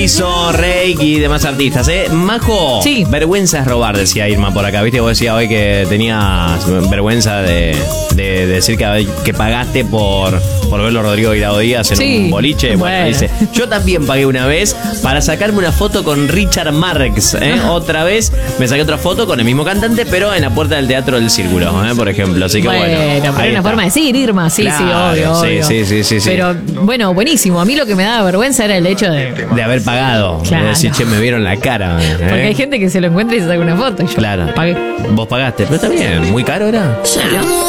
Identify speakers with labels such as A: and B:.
A: Lizzo, Rake y demás artistas, Majo,
B: Sí.
A: vergüenza es robar, decía Irma por acá. Viste, vos decías hoy que tenías vergüenza de decir que pagaste por verlo a Rodrigo Guirao Díaz en
B: Sí.
A: un boliche. Bueno,
B: Bueno.
A: dice, yo también pagué una vez para sacarme una foto con Richard Marx. Otra vez me saqué otra foto con el mismo cantante, pero en la puerta del Teatro del Círculo, por ejemplo. Así que bueno.
B: Pero
A: ahí
B: una
A: está.
B: forma de decir, Irma, sí,
A: Claro,
B: sí, obvio.
A: sí.
B: Pero bueno, buenísimo. A mí lo que me daba vergüenza era el hecho de
A: De haber pagado.
B: Claro.
A: De decir, che, me vieron la cara.
B: porque hay gente que se lo encuentra y se saca una foto y yo
A: Claro.
B: pagué.
A: Vos pagaste, pero está bien. ¿Muy caro era?